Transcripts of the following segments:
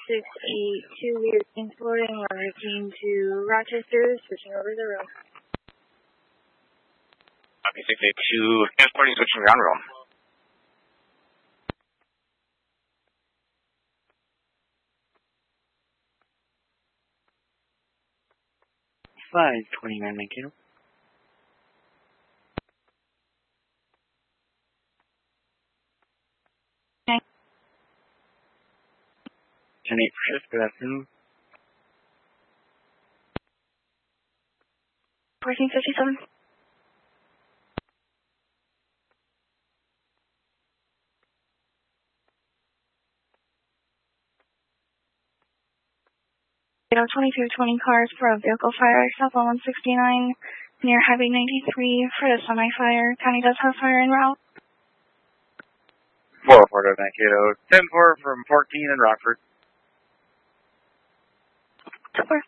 682, we are transporting our routine to Rochester, switching over the road. Copy 682, transporting, switching ground room. Flight 29 Mankato. 10-8 for shift, good afternoon. 1457. You know, 2220 cars for a vehicle fire, southbound 169 near Highway 93 for the semi-fire. County does have fire en route. 404 to Mankato, 10-4 from 14 in Rockford. Super.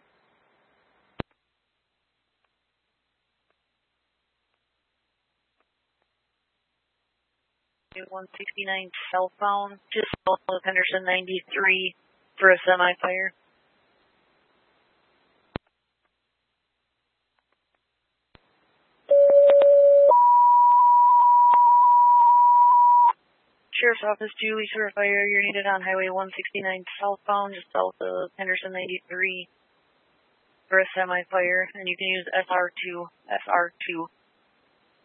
.169 southbound, just south of Henderson 93 for a semi-fire. Sheriff's Office, Julie for a fire. You're needed on Highway 169 southbound, just south of Henderson 93 for a semi-fire, and you can use SR2. SR2.